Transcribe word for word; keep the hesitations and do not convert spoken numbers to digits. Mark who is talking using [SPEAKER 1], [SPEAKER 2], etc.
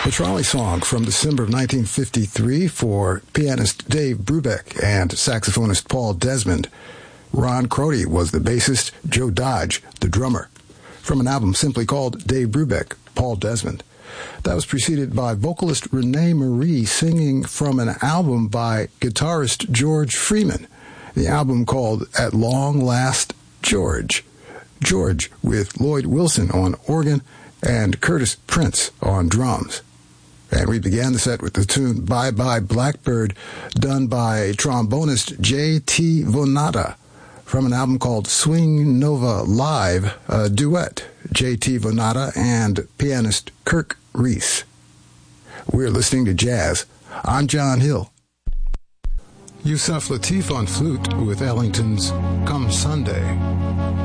[SPEAKER 1] The trolley song from December of nineteen fifty-three for pianist Dave Brubeck and saxophonist Paul Desmond. Ron Crotty was the bassist, Joe Dodge, the drummer. From an album simply called Dave Brubeck, Paul Desmond. That was preceded by vocalist Renee Marie singing from an album by guitarist George Freeman. The album called At Long Last, George. George with Lloyd Wilson on organ and Curtis Prince on drums. And we began the set with the tune Bye Bye Blackbird, done by trombonist J T Vonata from an album called Swing Nova Live, a duet, J T Vonata and pianist Kirk Reese. We're listening to jazz. I'm John Hill. Yusuf Lateef on flute with Ellington's Come Sunday.